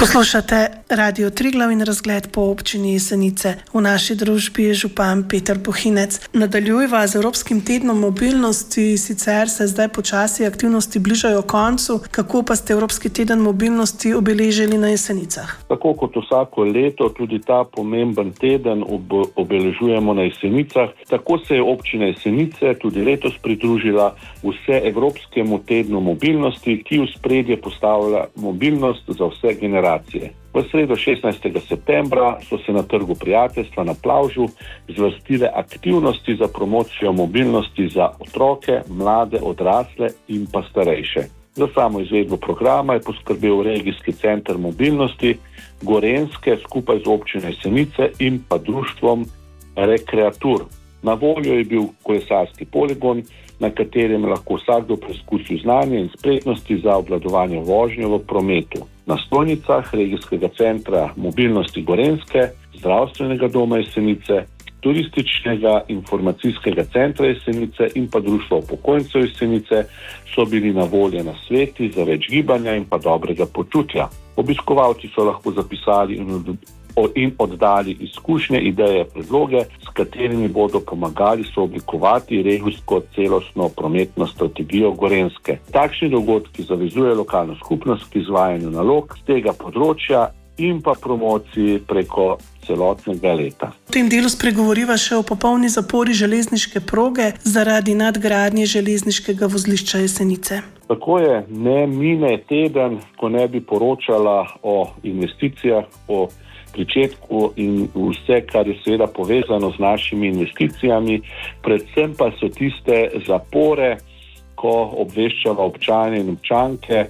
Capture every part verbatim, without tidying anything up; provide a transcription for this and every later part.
Poslušate Radio Triglav in razgled po občini Jesenice. V naši družbi je župan Peter Bohinec. Nadaljujeva z Evropskim tednom mobilnosti, sicer se zdaj počasi aktivnosti bližajo koncu. Kako pa ste Evropski teden mobilnosti obeležili na Jesenicah? Tako kot vsako leto, tudi ta pomemben teden ob, obeležujemo na Jesenicah. Tako se je občina Jesenice tudi letos pridružila vse Evropskemu tednu mobilnosti, ki v spredje postavlja mobilnost za vse generacije. V sredo šestnajstega septembra so se na Trgu prijateljstva na Plavžu zvrstile aktivnosti za promocijo mobilnosti za otroke, mlade, odrasle in pa starejše. Za samo izvedbo programa je poskrbel regijski center mobilnosti Gorenjske skupaj z občino Jesenice in pa društvom Rekreatur. Na voljo je bil kolesarski poligon, na katerem lahko vsakdo preizkusil znanje in spretnosti za obvladovanje vožnje v prometu. Na stojnicah regijskega centra mobilnosti Gorenjske, zdravstvenega doma Jesenice, turističnega informacijskega centra Jesenice in pa društva upokojencev Jesenice so bili na voljo nasveti za več gibanja in pa dobrega počutja. Obiskovalci so lahko zapisali in in oddali izkušnje, ideje, predloge, s katerimi bodo pomagali sooblikovati regijsko celostno prometno strategijo Gorenjske. Takšni dogodki zavezujejo lokalno skupnost k izvajanju nalog z tega področja in pa promociji preko celotnega leta. V tem delu spregovoriva še o popolni zapori železniške proge zaradi nadgradnje železniškega vozlišča Jesenice. Tako je, ne mine teden, ko ne bi poročala o investicijah, o pričetku in vse, kar je seveda povezano z našimi investicijami, predvsem pa so tiste zapore, ko obveščava občane in občanke,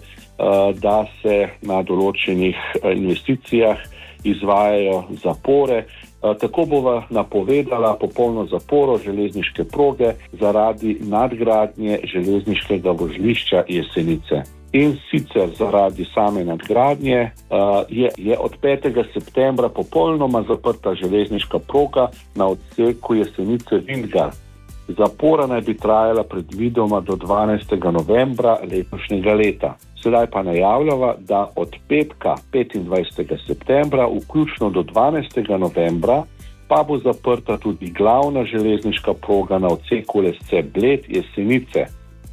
da se na določenih investicijah izvajajo zapore. Tako bova napovedala popolno zaporo železniške proge zaradi nadgradnje železniškega vozlišča Jesenice. In sicer zaradi same nadgradnje uh, je, je od petega septembra popolnoma zaprta železniška proga na odseku Jesenice-Vintgar. Zapora naj bi trajala predvidoma do dvanajstega novembra letošnjega leta. Sedaj pa najavljava, da od petka petindvajsetega septembra vključno do dvanajstega novembra pa bo zaprta tudi glavna železniška proga na odseku Lesce-Bled Jesenice.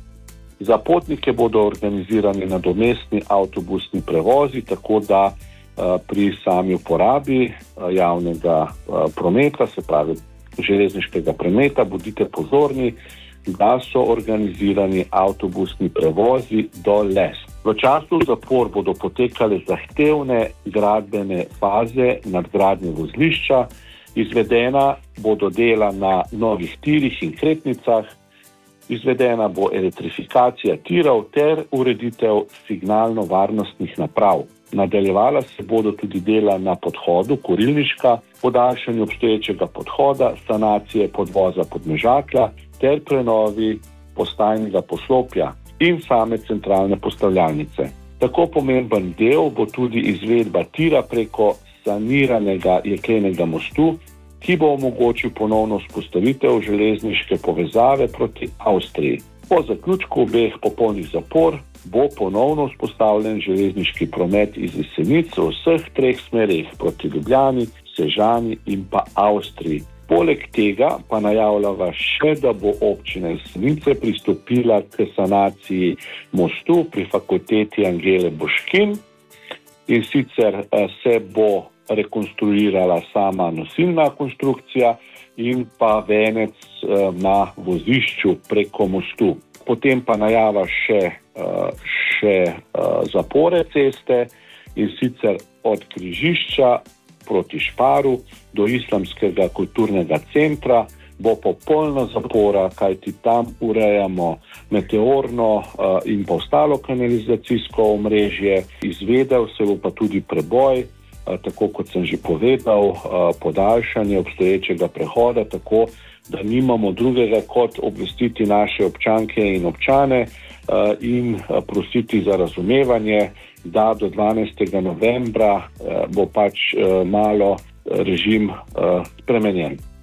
Za potnike bodo organizirani nadomestni avtobusni prevozi, tako da uh, pri sami uporabi uh, javnega uh, prometa, se pravi železniškega prometa, bodite pozorni, da so organizirani avtobusni prevozi do Les. V času zapor bodo potekale zahtevne gradbene faze nadgradnje vozlišča, izvedena bodo dela na novih tirih in kretnicah, izvedena bo elektrifikacija tirov ter ureditev signalno-varnostnih naprav. Nadaljevala se bodo tudi dela na podhodu Kurilniška, podaljšanje obstoječega podhoda, sanacije podvoza Podmežakla ter prenovi postajnega poslopja in same centralne postavljalnice. Tako pomemben del bo tudi izvedba tira preko saniranega jeklenega mostu, ki bo omogočil ponovno vzpostavitev železniške povezave proti Avstriji. Po zaključku obeh popolnih zapor bo ponovno vzpostavljen železniški promet iz Jesenic v vseh treh smereh proti Ljubljani, Sežani in pa Avstriji. Poleg tega pa najavljava še, da bo občina Jesenice pristopila k sanaciji mostu pri fakulteti Angele Boškin in sicer se bo rekonstruirala sama nosilna konstrukcija in pa venec na vozišču preko mostu. Potem pa najava še, še zapore ceste in sicer od križišča proti Šparu do Islamskega kulturnega centra bo popolna zapora, kajti tam urejamo meteorno in pa ostalo kanalizacijsko omrežje. Izvedel se bo pa tudi preboj, tako kot sem že povedal, podaljšanje obstoječega prehoda, tako da nimamo drugega kot obvestiti naše občanke in občane in prositi za razumevanje, da do dvanajstega novembra bo pač malo režim spremenjen.